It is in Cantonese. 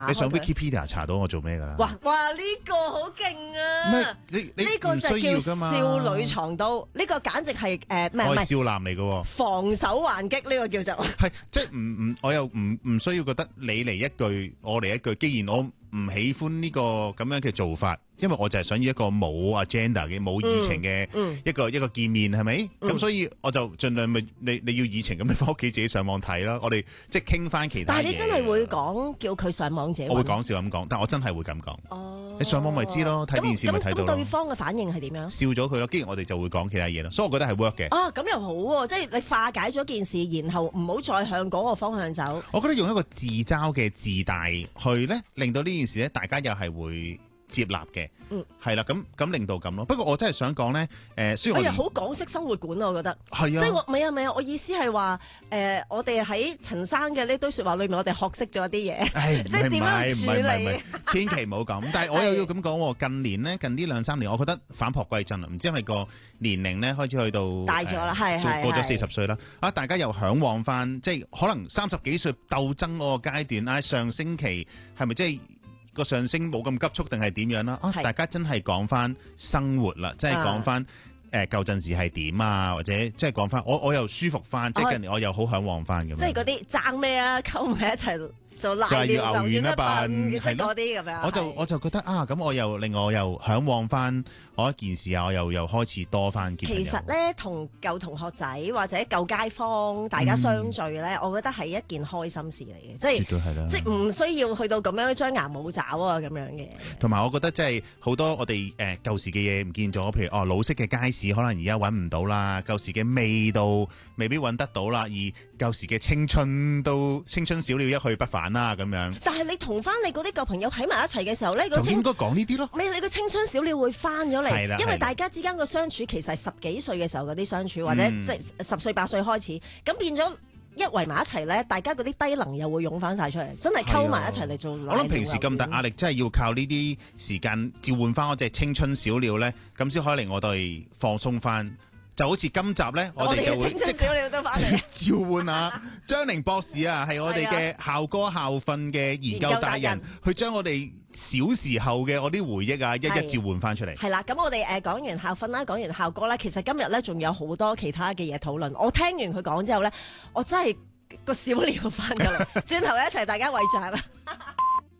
你上 Wikipedia 查到我做咩㗎啦？ 哇！呢個好勁啊！ 呢個就叫少女藏刀，呢個簡直係我係少男嚟嘅喎， 防守還擊呢個叫做係即係我又唔需要覺得你嚟一句我嚟一句，既然我唔喜歡呢個咁樣嘅做法，因為我就係想要一個冇 agenda 嘅冇議程嘅一個見面係咪？咁所以我就盡量你要議程咁，你翻屋企自己上網睇啦。我哋即係傾翻其他嘢。 但係你真係會講叫佢上網自己？ 我會講笑咁講，但我真係會咁講。哦，你上網咪知咯，睇電視咪睇到咯。 咁對方嘅反應係點樣？ 笑咗佢咯，跟住我哋就會講其他嘢咯。所以我覺得係 work 嘅。 啊，咁又好喎，即係你化解咗件事，然後唔好再向嗰個方向走。 我覺得用一個自嘲嘅自大去咧，令到呢件事咧，大家又係會接納嘅，係啦，咁令到咁咯。不過我真係想講咧，雖然好港式生活館啊，我覺得係啊， 即係唔係啊，我意思係話我哋喺陳生嘅呢堆説話裏面，我哋學識咗一啲嘢，即係點樣處理。 千祈唔好咁。但係我又要咁講，近年呢2-3年，我覺得返璞歸真啦。唔知係咪個年齡咧開始去到大咗啦，係過咗40歲啦。大家又嚮往翻，即係可能30幾歲鬥爭嗰個階段。上星期係咪即係個上升冇咁急速定係點樣啦？大家真係講翻生活啦，即係講翻舊陣時係點啊，或者即係講翻我又舒服翻，即係近年我又好嚮往翻咁樣。 即係嗰啲爭咩啊，溝埋一齊做瀨就係尿要牛丸一笨， 係嗰啲咁樣。 我就覺得咁我又令我又嚮往翻我一件事啊，我又開始多翻。 其實咧，同舊同學仔或者舊街坊大家相聚咧，我覺得係一件開心事嚟嘅，即係絕對係啦， 即係唔需要去到咁樣張牙舞爪啊咁樣嘅。 同埋我覺得即係好多我哋舊時嘅嘢唔見咗，譬如老式嘅街市可能而家揾唔到啦，舊時嘅味道未必揾得到啦，而舊時嘅青春小鳥一去不返啦咁樣。 但係你同翻你嗰啲舊朋友喺埋一齊嘅時候咧， 就應該講呢啲咯。 你個青春小鳥會翻咗嚟，因為大家之間個相處其實係10幾歲嘅時候嗰啲相處，或者即係10歲8歲開始，咁變咗一圍埋一齊咧，大家嗰啲低能又會湧翻晒出嚟，真係溝埋一齊嚟做。 我諗平時咁大壓力，真係要靠呢啲時間召喚翻嗰隻青春小鳥咧，咁先可以令我哋放鬆翻。就好似今集咧，我哋就會即刻召喚啊張寧博士啊，係我哋嘅校歌校訓嘅研究達人，去將我哋小時候嘅我啲回憶啊，一一召喚翻出嚟。 係啦，咁我哋講完校訓啦，講完校歌啦，其實今日咧仲有好多其他嘅嘢討論。我聽完佢講之後咧，我真係個小鳥翻咗嚟，轉頭一齊大家圍掌啦！